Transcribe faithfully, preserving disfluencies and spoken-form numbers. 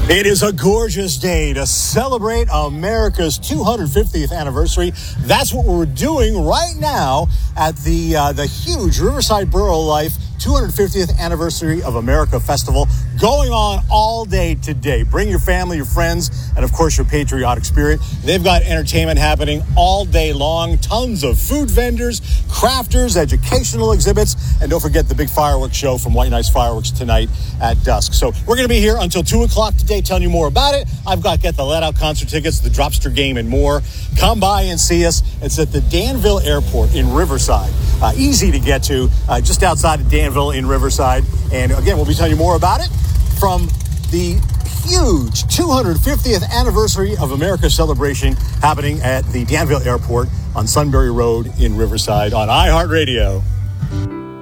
It is a gorgeous day to celebrate America's two hundred fiftieth anniversary. That's what we're doing right now at the uh, the huge Riverside Borough Life two hundred fiftieth Anniversary of America Festival, going on all day today. Bring your family, your friends, and of course your patriotic spirit. They've got entertainment happening all day long, tons of food vendors, crafters, educational exhibits, and don't forget the big fireworks show from White Nights Fireworks tonight at dusk. So we're going to be here until two o'clock today telling you more about it. I've got Get the Let Out concert tickets, the Dropster game, and more. Come by and see us. It's at the Danville Airport in Riverside. Uh, easy to get to, uh, just outside of Danville in Riverside. And again, we'll be telling you more about it from the huge two hundred fiftieth anniversary of America celebration happening at the Danville Airport on Sunbury Road in Riverside on iHeartRadio.